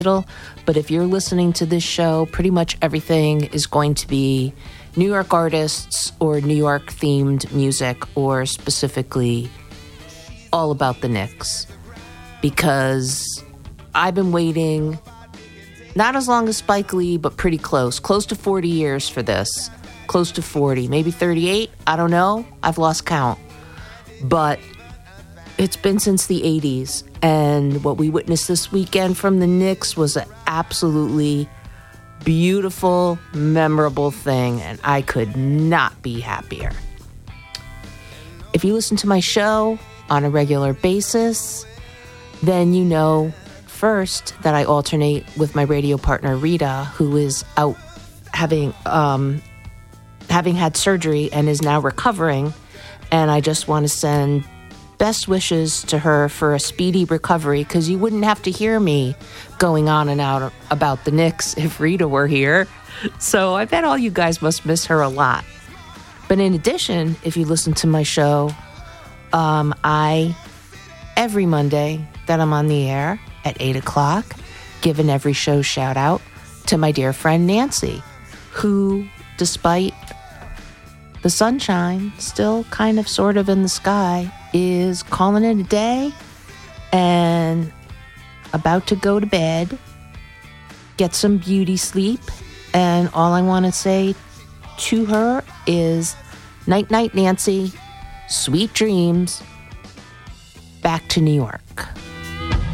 But if you're listening to this show, pretty much everything is going to be New York artists or New York themed music, or specifically all about the Knicks. Because I've been waiting not as long as Spike Lee, but pretty close to 40 years for this. Close to 40, maybe 38. I don't know. I've lost count. But it's been since the 80s, and what we witnessed this weekend from the Knicks was an absolutely beautiful, memorable thing, and I could not be happier. If you listen to my show on a regular basis, then you know first that I alternate with my radio partner Rita, who is out having had surgery and is now recovering, and I just want to send best wishes to her for a speedy recovery, because you wouldn't have to hear me going on and out about the Knicks if Rita were here. So I bet all you guys must miss her a lot. But in addition, if you listen to my show, every Monday that I'm on the air at 8 o'clock, give an every show shout out to my dear friend Nancy, who, despite the sunshine still kind of sort of in the sky, is calling it a day and about to go to bed, get some beauty sleep. And all I want to say to her is night, night, Nancy. Sweet dreams. Back to New York.